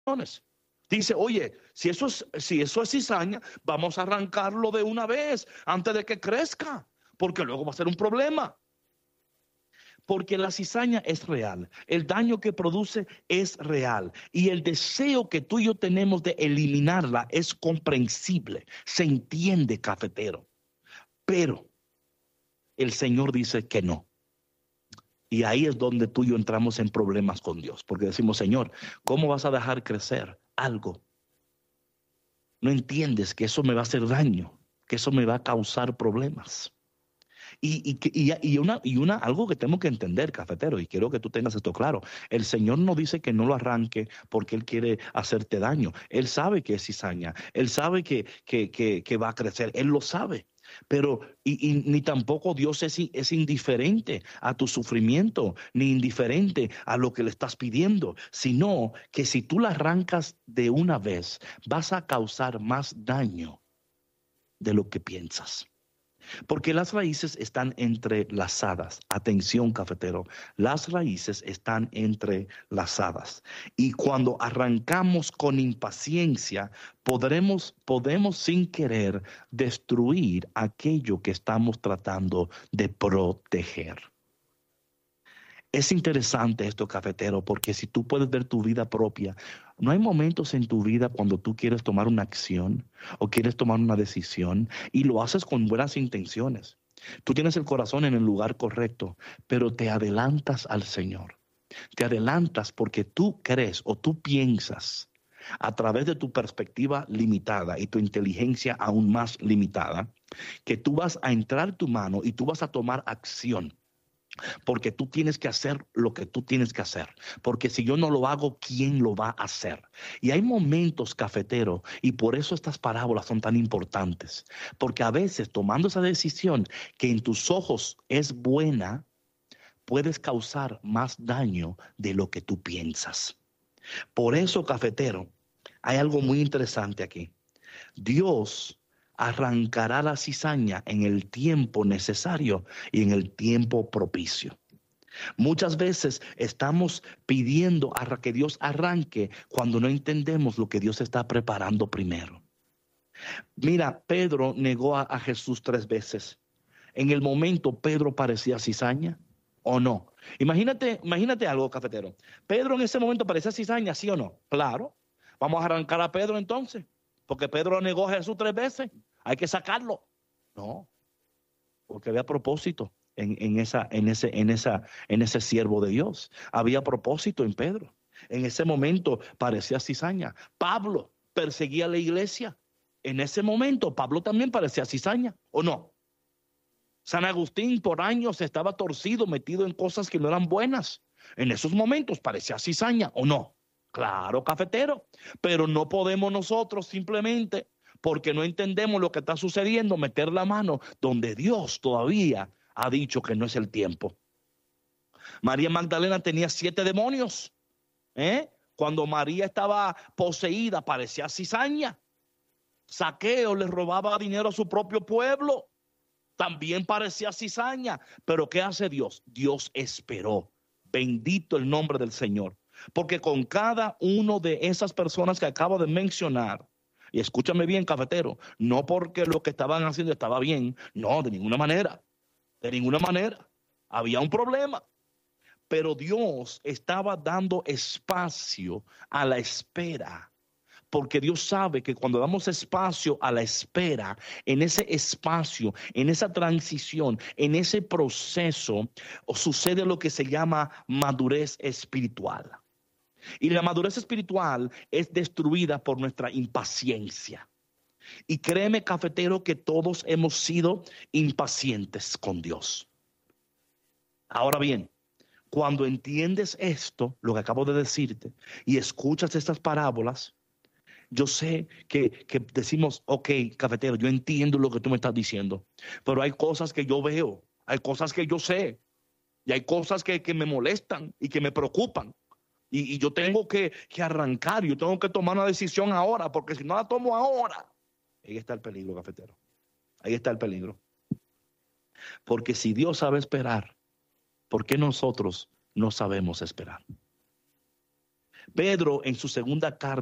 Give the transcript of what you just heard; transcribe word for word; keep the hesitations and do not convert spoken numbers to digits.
Dice, oye, si eso es, si eso es cizaña, vamos a arrancarlo de una vez antes de que crezca, porque luego va a ser un problema. Porque la cizaña es real, el daño que produce es real y el deseo que tú y yo tenemos de eliminarla es comprensible, se entiende, cafetero, pero el Señor dice que no. Y ahí es donde tú y yo entramos en problemas con Dios, porque decimos, Señor, ¿cómo vas a dejar crecer algo? No entiendes que eso me va a hacer daño, que eso me va a causar problemas. Y, y, y, una, y una, algo que tenemos que entender, cafetero, y quiero que tú tengas esto claro, el Señor no dice que no lo arranque porque Él quiere hacerte daño. Él sabe que es cizaña, Él sabe que, que, que, que va a crecer, Él lo sabe. Pero y, y, ni tampoco Dios es, es indiferente a tu sufrimiento, ni indiferente a lo que le estás pidiendo, sino que si tú la arrancas de una vez, vas a causar más daño de lo que piensas. Porque las raíces están entrelazadas. Atención, cafetero. Las raíces están entrelazadas. Y cuando arrancamos con impaciencia, podremos, podemos sin querer destruir aquello que estamos tratando de proteger. Es interesante esto, cafetero, porque si tú puedes ver tu vida propia, no hay momentos en tu vida cuando tú quieres tomar una acción o quieres tomar una decisión y lo haces con buenas intenciones. Tú tienes el corazón en el lugar correcto, pero te adelantas al Señor. Te adelantas porque tú crees o tú piensas a través de tu perspectiva limitada y tu inteligencia aún más limitada, que tú vas a entrar tu mano y tú vas a tomar acción. Porque tú tienes que hacer lo que tú tienes que hacer. Porque si yo no lo hago, ¿quién lo va a hacer? Y hay momentos, cafetero, y por eso estas parábolas son tan importantes. Porque a veces tomando esa decisión que en tus ojos es buena, puedes causar más daño de lo que tú piensas. Por eso, cafetero, hay algo muy interesante aquí. Dios arrancará la cizaña en el tiempo necesario y en el tiempo propicio. Muchas veces estamos pidiendo a que Dios arranque cuando no entendemos lo que Dios está preparando primero. Mira, Pedro negó a, a Jesús tres veces. En el momento, Pedro parecía cizaña, ¿o no? Imagínate, imagínate algo, cafetero. Pedro en ese momento parecía cizaña, ¿sí o no? Claro. Vamos a arrancar a Pedro entonces, porque Pedro negó a Jesús tres veces. Hay que sacarlo. No, porque había propósito en, en, esa, en, ese, en, esa, en ese siervo de Dios. Había propósito en Pedro. En ese momento parecía cizaña. Pablo perseguía a la iglesia. En ese momento Pablo también parecía cizaña, ¿o no? San Agustín por años estaba torcido, metido en cosas que no eran buenas. En esos momentos parecía cizaña, ¿o no? Claro, cafetero. Pero no podemos nosotros simplemente, porque no entendemos lo que está sucediendo, meter la mano donde Dios todavía ha dicho que no es el tiempo. María Magdalena tenía siete demonios. ¿eh? Cuando María estaba poseída, parecía cizaña. Zaqueo le robaba dinero a su propio pueblo. También parecía cizaña. Pero ¿qué hace Dios? Dios esperó. Bendito el nombre del Señor. Porque con cada uno de esas personas que acabo de mencionar, y escúchame bien, cafetero, no porque lo que estaban haciendo estaba bien, no, de ninguna manera, de ninguna manera. Había un problema, pero Dios estaba dando espacio a la espera, porque Dios sabe que cuando damos espacio a la espera, en ese espacio, en esa transición, en ese proceso, sucede lo que se llama madurez espiritual. Y la madurez espiritual es destruida por nuestra impaciencia. Y créeme, cafetero, que todos hemos sido impacientes con Dios. Ahora bien, cuando entiendes esto, lo que acabo de decirte, y escuchas estas parábolas, yo sé que, que decimos, ok, cafetero, yo entiendo lo que tú me estás diciendo, pero hay cosas que yo veo, hay cosas que yo sé, y hay cosas que, que me molestan y que me preocupan. Y, y yo tengo que, que arrancar, yo tengo que tomar una decisión ahora, porque si no la tomo ahora, ahí está el peligro, cafetero. Ahí está el peligro. Porque si Dios sabe esperar, ¿por qué nosotros no sabemos esperar? Pedro, en su segunda carta,